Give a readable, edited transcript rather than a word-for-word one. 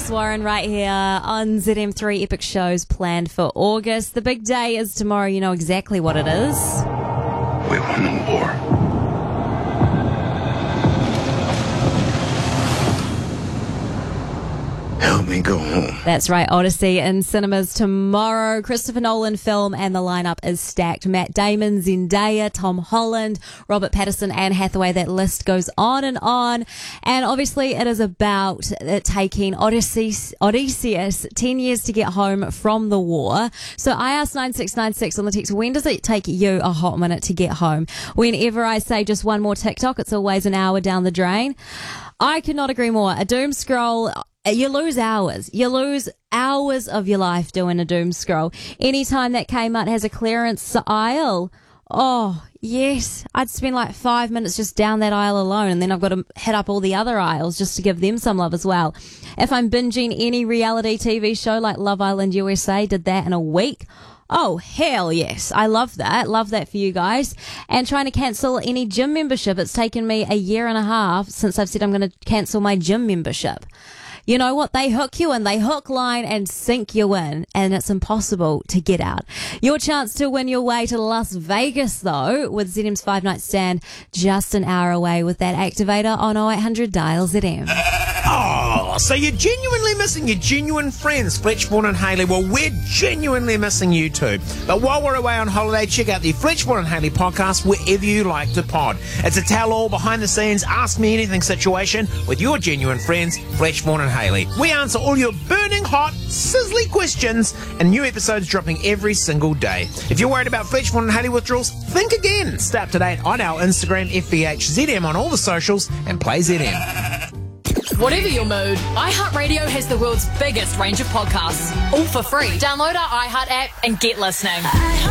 Alex Warren right here on ZM3 Epic Shows planned for August. The big day is tomorrow. You know exactly what it is. We won the war. Help me go home. That's right, Odyssey in cinemas tomorrow. Christopher Nolan film, and the lineup is stacked. Matt Damon, Zendaya, Tom Holland, Robert Pattinson, Anne Hathaway. That list goes on. And obviously it is about it taking Odysseus 10 years to get home from the war. So I asked 9696 on the text, when does it take you a hot minute to get home? Whenever I say just one more TikTok, it's always an hour down the drain. I could not agree more. A doom scroll, you lose hours. You lose hours of your life doing a doom scroll. Anytime that Kmart has a clearance aisle, oh, yes, I'd spend like 5 minutes just down that aisle alone, and then I've got to hit up all the other aisles just to give them some love as well. If I'm binging any reality TV show like Love Island USA, did that in a week. Oh, hell yes. I love that. Love that for you guys. And trying to cancel any gym membership. It's taken me a year and a half since I've said I'm going to cancel my gym membership. You know what? They hook you in. They hook, line, and sink you in, and it's impossible to get out. Your chance to win your way to Las Vegas, though, with ZM's 5-night stand, just an hour away with that activator on 0800 Dial ZM. Oh, so you're genuinely missing your genuine friends, Fletch, Vaughan and Hayley. Well, we're genuinely missing you too. But while we're away on holiday, check out the Fletch, Vaughan and Hayley podcast wherever you like to pod. It's a tell-all, behind-the-scenes, ask-me-anything situation with your genuine friends, Fletch, Vaughan and Hayley. We answer all your burning hot, sizzly questions, and new episodes dropping every single day. If you're worried about Fletch, Vaughan and Hayley withdrawals, think again. Stay up to date on our Instagram, FVHZM on all the socials, and play ZM. Whatever your mood, iHeartRadio has the world's biggest range of podcasts, all for free. Download our iHeart app and get listening.